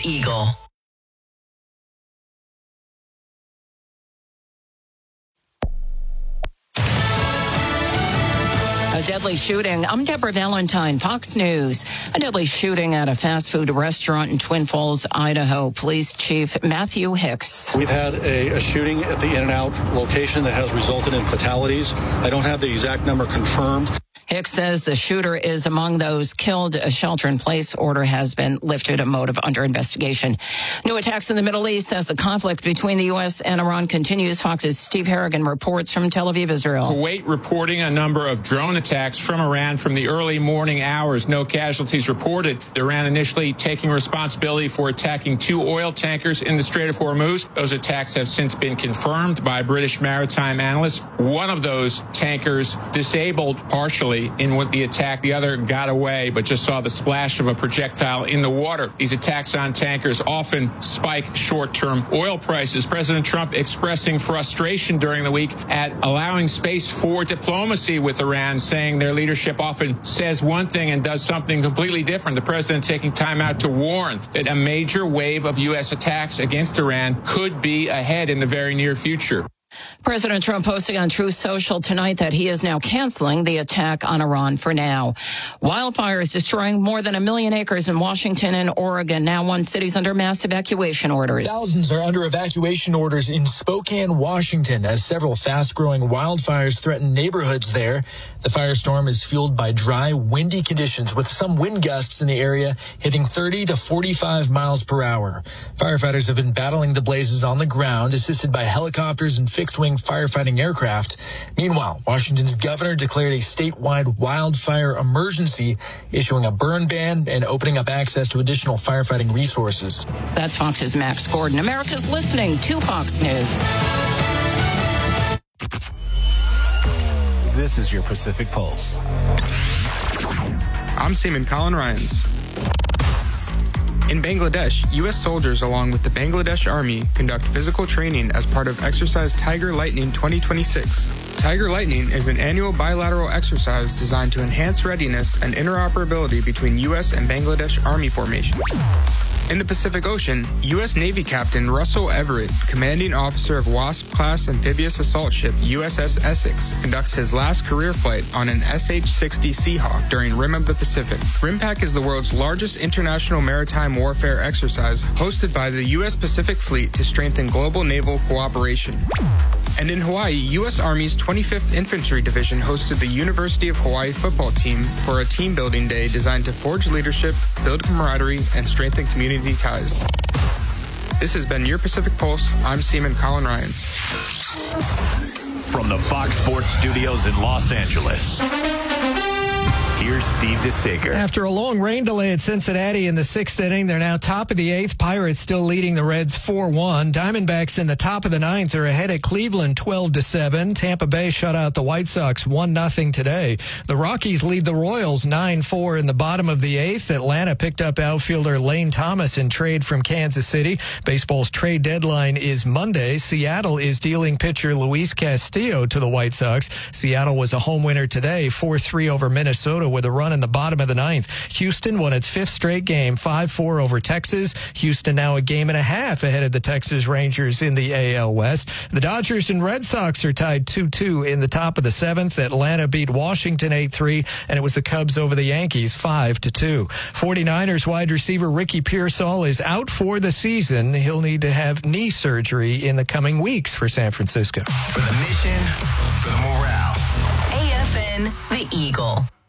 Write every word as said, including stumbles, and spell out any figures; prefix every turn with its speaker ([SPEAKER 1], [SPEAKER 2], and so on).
[SPEAKER 1] Eagle. A deadly shooting. I'm Deborah Valentine, Fox News. A deadly shooting at a fast food restaurant in Twin Falls, Idaho. Police Chief Matthew Hicks.
[SPEAKER 2] We've had a, a shooting at the In-N-Out location that has resulted in fatalities. I don't have the exact number confirmed.
[SPEAKER 1] Hicks says the shooter is among those killed. A shelter-in-place order has been lifted, a motive under investigation. New attacks in the Middle East as the conflict between the U S and Iran continues. Fox's Steve Harrigan reports from Tel Aviv, Israel.
[SPEAKER 3] Kuwait reporting a number of drone attacks from Iran from the early morning hours. No casualties reported. Iran initially taking responsibility for attacking two oil tankers in the Strait of Hormuz. Those attacks have since been confirmed by British maritime analysts. One of those tankers disabled partially in what the attack. The other got away, but just saw the splash of a projectile in the water. These attacks on tankers often spike short-term oil prices. President Trump expressing frustration during the week at allowing space for diplomacy with Iran, saying their leadership often says one thing and does something completely different. The president taking time out to warn that a major wave of U S attacks against Iran could be ahead in the very near future.
[SPEAKER 1] President Trump posting on Truth Social tonight that he is now canceling the attack on Iran for now. Wildfires destroying more than a million acres in Washington and Oregon. Now one city's under mass evacuation orders.
[SPEAKER 4] Thousands are under evacuation orders in Spokane, Washington, as several fast-growing wildfires threaten neighborhoods there. The firestorm is fueled by dry, windy conditions with some wind gusts in the area hitting thirty to forty-five miles per hour. Firefighters have been battling the blazes on the ground, assisted by helicopters and fixed-wing firefighting aircraft. Meanwhile, Washington's governor declared a statewide wildfire emergency, issuing a burn ban and opening up access to additional firefighting resources.
[SPEAKER 1] That's Fox's Max Gordon. America's listening to Fox News.
[SPEAKER 5] This is your Pacific Pulse.
[SPEAKER 6] I'm Seaman Colin Ryans. In Bangladesh, U S soldiers along with the Bangladesh Army conduct physical training as part of Exercise Tiger Lightning twenty twenty-six. Tiger Lightning is an annual bilateral exercise designed to enhance readiness and interoperability between U S and Bangladesh Army formations. In the Pacific Ocean, U S Navy Captain Russell Everett, commanding officer of WASP-class amphibious assault ship U S S Essex, conducts his last career flight on an S H sixty Seahawk during Rim of the Pacific. RIMPAC is the world's largest international maritime warfare exercise hosted by the U S Pacific Fleet to strengthen global naval cooperation. And in Hawaii, U S Army's twenty-fifth Infantry Division hosted the University of Hawaii football team for a team-building day designed to forge leadership, build camaraderie, and strengthen community ties. This has been your Pacific Pulse. I'm Seaman Colin Ryans.
[SPEAKER 5] From the Fox Sports Studios in Los Angeles, here's Steve DeSager.
[SPEAKER 7] After a long rain delay at Cincinnati in the sixth inning, they're now top of the eighth. Pirates still leading the Reds four one. Diamondbacks in the top of the ninth are ahead at Cleveland twelve to seven. Tampa Bay shut out the White Sox one nothing today. The Rockies lead the Royals nine four in the bottom of the eighth. Atlanta picked up outfielder Lane Thomas in trade from Kansas City. Baseball's trade deadline is Monday. Seattle is dealing pitcher Luis Castillo to the White Sox. Seattle was a home winner today, four three over Minnesota, with a run in the bottom of the ninth. Houston won its fifth straight game, five four over Texas. Houston now a game and a half ahead of the Texas Rangers in the A L West. The Dodgers and Red Sox are tied two two in the top of the seventh. Atlanta beat Washington eight three, and it was the Cubs over the Yankees five to two. forty-niners wide receiver Ricky Pearsall is out for the season. He'll need to have knee surgery in the coming weeks for San Francisco.
[SPEAKER 5] For the mission, for the morale.
[SPEAKER 1] A F N, the Eagle.